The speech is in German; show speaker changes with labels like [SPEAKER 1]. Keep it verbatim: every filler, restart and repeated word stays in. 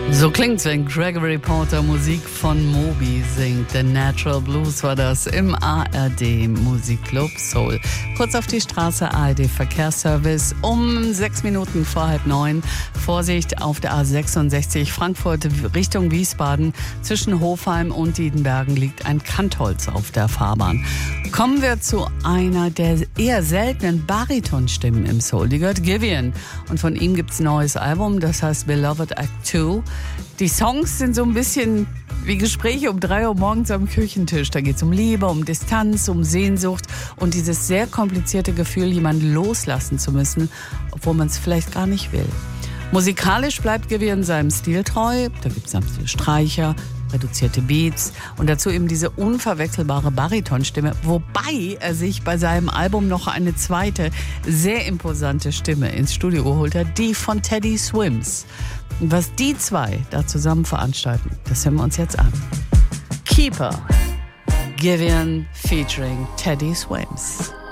[SPEAKER 1] So klingt's, wenn Gregory Porter Musik von Moby singt. The Natural Blues war das im A R D Musikclub Soul. Kurz auf die Straße, A R D Verkehrsservice um sechs Minuten vor halb neun. Vorsicht auf der A sechsundsechzig Frankfurt Richtung Wiesbaden. Zwischen Hofheim und Diedenbergen liegt ein Kantholz auf der Fahrbahn. Kommen wir zu einer der eher seltenen Baritonstimmen im Soul. Die gehört Giveon. Und von ihm gibt's ein neues Album, das heißt Beloved Act zwei. Die Songs sind so ein bisschen wie Gespräche um drei Uhr morgens am Küchentisch. Da geht es um Liebe, um Distanz, um Sehnsucht und dieses sehr komplizierte Gefühl, jemanden loslassen zu müssen, obwohl man es vielleicht gar nicht will. Musikalisch bleibt Giveon seinem Stil treu. Da gibt es sanfte Streicher, reduzierte Beats und dazu eben diese unverwechselbare Baritonstimme, wobei er sich bei seinem Album noch eine zweite, sehr imposante Stimme ins Studio geholt hat, die von Teddy Swims. Und was die zwei da zusammen veranstalten, das hören wir uns jetzt an. Keeper, Giveon featuring Teddy Swims.